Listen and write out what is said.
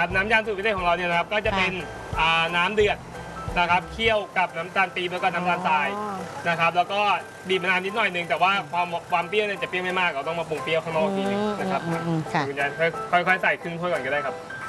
ครับน้ำยำสูตรพิเศษของเราเนี่ยนะครับก็จะเป็นน้ำเดือดนะครับเคี่ยวกับน้ำตาลปี๊บแล้วก็น้ำตาลทรายนะครับแล้วก็บีบมะนาวนิดหน่อยนึงแต่ว่าความเปรี้ยวเนี่ยจะเปรี้ยวไม่มากเราต้องมาปรุงเปรี้ยวข้างนอกทีนึงนะครับคุณยายค่อยๆใส่ครึ่งถ้วยก่อนก็ได้ครับ